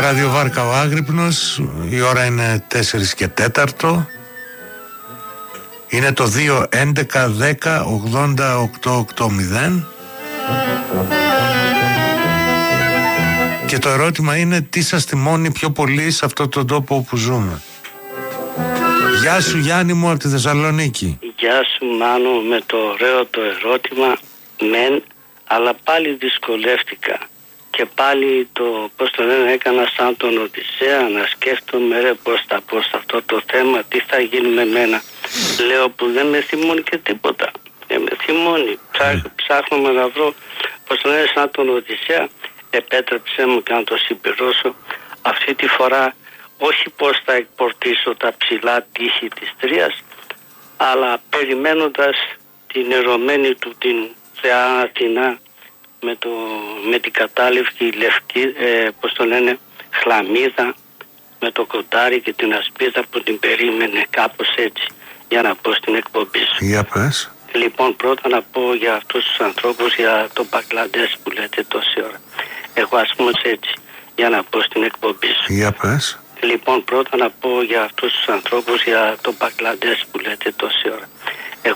Ραδιοβάρκα ο Άγρυπνος. Η ώρα είναι 4:04. Είναι το 2-11-10-80-880. Και το ερώτημα είναι, τι σας τιμώνει πιο πολύ σε αυτόν τον τόπο όπου ζούμε? Γεια σου Γιάννη μου από τη Θεσσαλονίκη. Γεια σου Μάνο, με το ωραίο το ερώτημα μεν, αλλά πάλι δυσκολεύτηκα. Και πάλι το, πώς το λένε, έκανα σαν τον Οδυσσέα να σκέφτομαι ρε πώς θα πω σε αυτό το θέμα, τι θα γίνει με μένα. Λέω που δεν με θυμώνει και τίποτα. Δεν με θυμώνει. Ψάχνουμε να βρω, πώς το λένε, σαν τον Οδυσσέα. Επέτρεψέ μου και να το συμπληρώσω αυτή τη φορά, όχι πώς θα εκπορτήσω τα ψηλά τείχη της Τρίας, αλλά περιμένοντας την ερωμένη του την Θεά Αθηνά με την κατάλευκη λευκή, πώς το λένε, χλαμίδα, με το κοντάρι και την ασπίδα που την περίμενε, κάπως έτσι, για να πω στην εκπομπή σου. Για πες. Λοιπόν, πρώτα να πω για αυτούς τους ανθρώπους, για το Μπαγκλαντές που λέτε τόση ώρα. Εγώ ας πούμε έτσι, για να πω στην εκπομπή σου. Για πες. Λοιπόν, πρώτα να πω για αυτούς τους ανθρώπους, για το Μπαγκλαντές που λέτε τόση ώρα.